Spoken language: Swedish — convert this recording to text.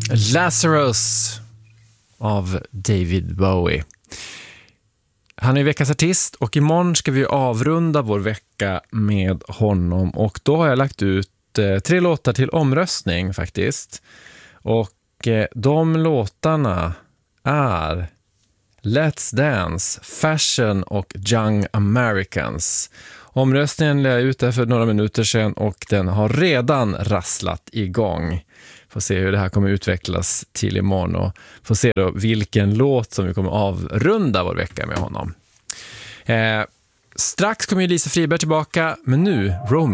Lazarus av David Bowie. Han är veckans artist och imorgon ska vi avrunda vår vecka med honom. Och då har jag lagt ut 3 låtar till omröstning faktiskt. Och de låtarna är Let's Dance, Fashion och Young Americans. Omröstningen lade jag ut där för några minuter sedan och den har redan rasslat igång. Får se hur det här kommer utvecklas till imorgon och får se då vilken låt som vi kommer avrunda vår vecka med honom. Strax kommer ju Lisa Friberg tillbaka, men nu Romy.